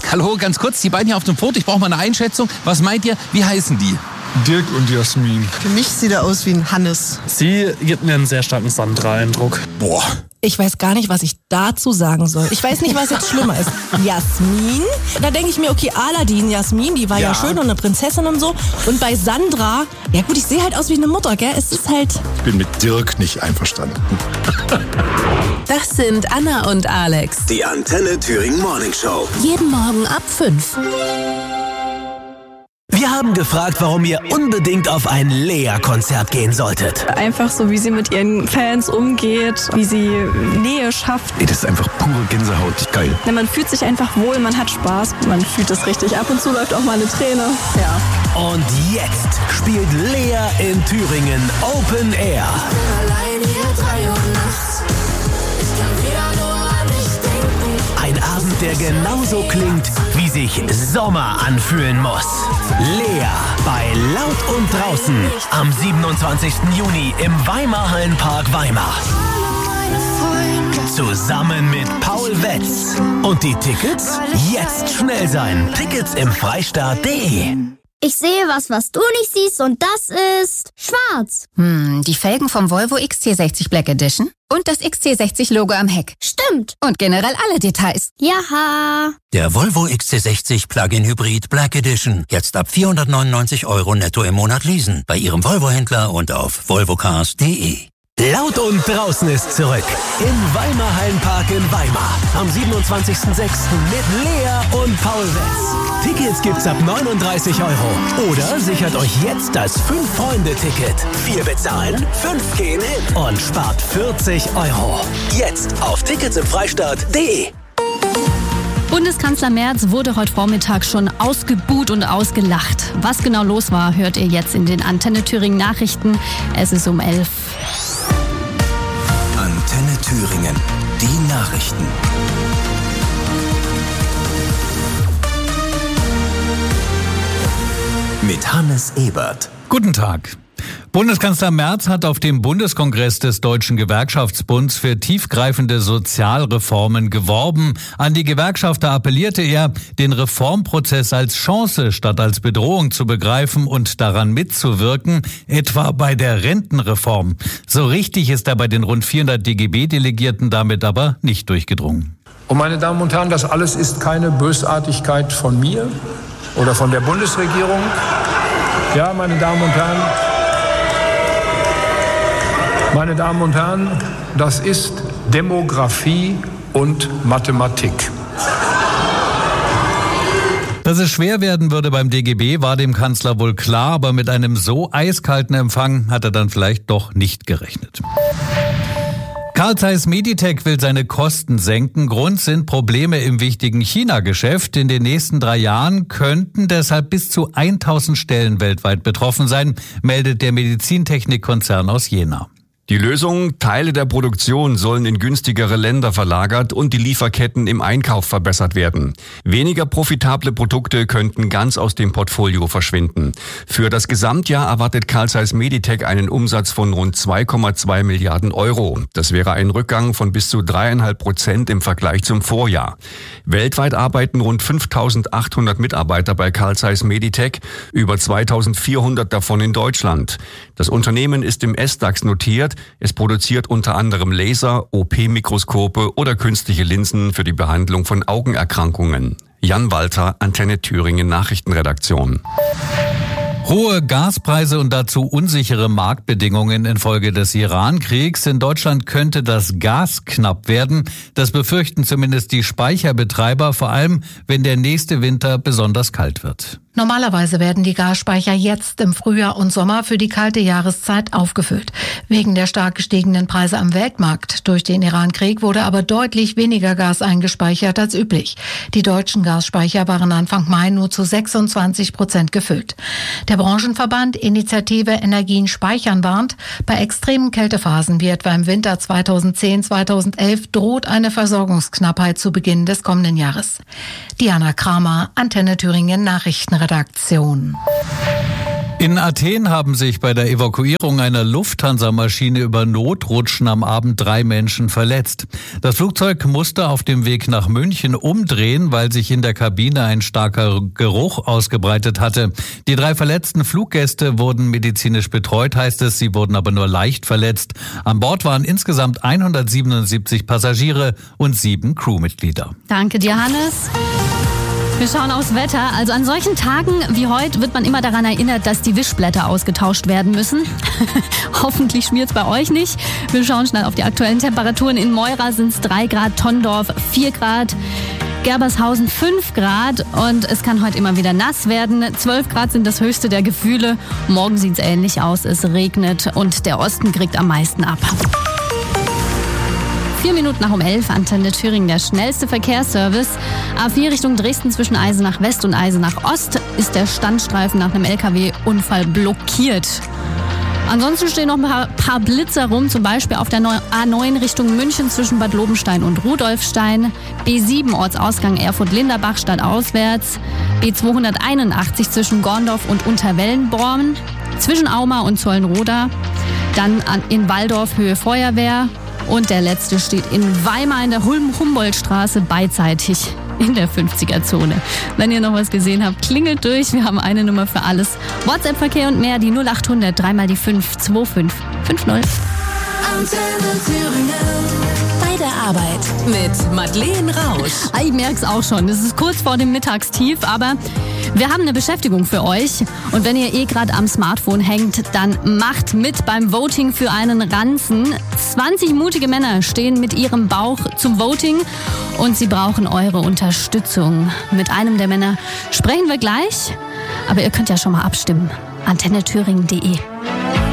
Hallo, ganz kurz, die beiden hier auf dem Foto, ich brauche mal eine Einschätzung. Was meint ihr, wie heißen die? Dirk und Jasmin. Für mich sieht er aus wie ein Hannes. Sie gibt mir einen sehr starken Sandra-Eindruck. Boah. Ich weiß gar nicht, was ich dazu sagen soll. Ich weiß nicht, was jetzt schlimmer ist. Jasmin? Da denke ich mir, okay, Aladdin, Jasmin, die war ja schön und eine Prinzessin und so. Und bei Sandra, ja gut, ich sehe halt aus wie eine Mutter, gell? Es ist halt... Ich bin mit Dirk nicht einverstanden. Das sind Anna und Alex. Die Antenne Thüringen Morning Show. Jeden Morgen ab 5. Wir haben gefragt, warum ihr unbedingt auf ein Lea-Konzert gehen solltet. Einfach so, wie sie mit ihren Fans umgeht, wie sie Nähe schafft. Das ist einfach pure Gänsehaut. Geil. Ja, man fühlt sich einfach wohl, man hat Spaß, man fühlt es richtig. Ab und zu läuft auch mal eine Träne. Ja. Und jetzt spielt Lea in Thüringen Open Air. Ein Abend, der genauso klingt, wie sich Sommer anfühlen muss. Lea bei Laut und Draußen am 27. Juni im Weimar Hallenpark Weimar. Zusammen mit Paul Wetz. Und die Tickets? Jetzt schnell sein. Tickets im Freistaat.de. Ich sehe was du nicht siehst und das ist schwarz. Die Felgen vom Volvo XC60 Black Edition und das XC60-Logo am Heck. Stimmt. Und generell alle Details. Jaha. Der Volvo XC60 Plug-in Hybrid Black Edition. Jetzt ab 499 € netto im Monat leasen. Bei Ihrem Volvo-Händler und auf volvocars.de. Laut und Draußen ist zurück. Im Weimar Hallenpark in Weimar. Am 27.06. mit Lea und Paul Wetz. Tickets gibt's ab 39 €. Oder sichert euch jetzt das 5-Freunde-Ticket. 4 bezahlen, 5 gehen hin. Und spart 40 €. Jetzt auf ticketsimfreistaat.de. Bundeskanzler Merz wurde heute Vormittag schon ausgebuht und ausgelacht. Was genau los war, hört ihr jetzt in den Antenne Thüringen Nachrichten. Es ist um 11. Antenne Thüringen, die Nachrichten. Mit Hannes Ebert. Guten Tag. Bundeskanzler Merz hat auf dem Bundeskongress des Deutschen Gewerkschaftsbunds für tiefgreifende Sozialreformen geworben. An die Gewerkschafter appellierte er, den Reformprozess als Chance statt als Bedrohung zu begreifen und daran mitzuwirken, etwa bei der Rentenreform. So richtig ist er bei den rund 400 DGB-Delegierten damit aber nicht durchgedrungen. Und meine Damen und Herren, das alles ist keine Bösartigkeit von mir oder von der Bundesregierung. Ja, meine Damen und Herren, das ist Demografie und Mathematik. Dass es schwer werden würde beim DGB, war dem Kanzler wohl klar, aber mit einem so eiskalten Empfang hat er dann vielleicht doch nicht gerechnet. Carl Zeiss Meditec will seine Kosten senken. Grund sind Probleme im wichtigen China-Geschäft. In den nächsten 3 Jahren könnten deshalb bis zu 1000 Stellen weltweit betroffen sein, meldet der Medizintechnikkonzern aus Jena. Die Lösung: Teile der Produktion sollen in günstigere Länder verlagert und die Lieferketten im Einkauf verbessert werden. Weniger profitable Produkte könnten ganz aus dem Portfolio verschwinden. Für das Gesamtjahr erwartet Carl Zeiss Meditec einen Umsatz von rund 2,2 Milliarden €. Das wäre ein Rückgang von bis zu 3,5% im Vergleich zum Vorjahr. Weltweit arbeiten rund 5.800 Mitarbeiter bei Carl Zeiss Meditec, über 2.400 davon in Deutschland. Das Unternehmen ist im SDAX notiert. Es produziert unter anderem Laser, OP-Mikroskope oder künstliche Linsen für die Behandlung von Augenerkrankungen. Jan Walter, Antenne Thüringen Nachrichtenredaktion. Hohe Gaspreise und dazu unsichere Marktbedingungen infolge des Iran-Kriegs. In Deutschland könnte das Gas knapp werden. Das befürchten zumindest die Speicherbetreiber, vor allem wenn der nächste Winter besonders kalt wird. Normalerweise werden die Gasspeicher jetzt im Frühjahr und Sommer für die kalte Jahreszeit aufgefüllt. Wegen der stark gestiegenen Preise am Weltmarkt durch den Iran-Krieg wurde aber deutlich weniger Gas eingespeichert als üblich. Die deutschen Gasspeicher waren Anfang Mai nur zu 26% gefüllt. Der Branchenverband Initiative Energien speichern warnt, bei extremen Kältephasen wie etwa im Winter 2010-2011 droht eine Versorgungsknappheit zu Beginn des kommenden Jahres. Diana Kramer, Antenne Thüringen Nachrichtenredaktion. In Athen haben sich bei der Evakuierung einer Lufthansa-Maschine über Notrutschen am Abend 3 Menschen verletzt. Das Flugzeug musste auf dem Weg nach München umdrehen, weil sich in der Kabine ein starker Geruch ausgebreitet hatte. Die 3 verletzten Fluggäste wurden medizinisch betreut, heißt es. Sie wurden aber nur leicht verletzt. An Bord waren insgesamt 177 Passagiere und 7 Crewmitglieder. Danke dir, Hannes. Wir schauen aufs Wetter. Also an solchen Tagen wie heute wird man immer daran erinnert, dass die Wischblätter ausgetauscht werden müssen. Hoffentlich schmiert's bei euch nicht. Wir schauen schnell auf die aktuellen Temperaturen. In Moira sind es 3 Grad, Tondorf 4 Grad, Gerbershausen 5 Grad und es kann heute immer wieder nass werden. 12 Grad sind das höchste der Gefühle. Morgen sieht's ähnlich aus. Es regnet und der Osten kriegt am meisten ab. 4 Minuten nach um 11, Antenne Thüringen, der schnellste Verkehrsservice. A4 Richtung Dresden zwischen Eisenach West und Eisenach Ost ist der Standstreifen nach einem LKW-Unfall blockiert. Ansonsten stehen noch ein paar Blitzer rum, zum Beispiel auf der A9 Richtung München zwischen Bad Lobenstein und Rudolfstein, B7 Ortsausgang Erfurt-Linderbach stadtauswärts, B281 zwischen Gorndorf und Unterwellenborn, zwischen Auma und Zollenroda, dann in Walldorf Höhe Feuerwehr. Und der letzte steht in Weimar in der Humboldtstraße beidseitig in der 50er-Zone. Wenn ihr noch was gesehen habt, klingelt durch. Wir haben eine Nummer für alles. WhatsApp-Verkehr und mehr, die 0800 3 mal die 5 2550. Bei der Arbeit mit Madeleine Rausch. Ich merk's auch schon. Es ist kurz vor dem Mittagstief, aber wir haben eine Beschäftigung für euch. Und wenn ihr gerade am Smartphone hängt, dann macht mit beim Voting für einen Ranzen. 20 mutige Männer stehen mit ihrem Bauch zum Voting und sie brauchen eure Unterstützung. Mit einem der Männer sprechen wir gleich, aber ihr könnt ja schon mal abstimmen. antennethüringen.de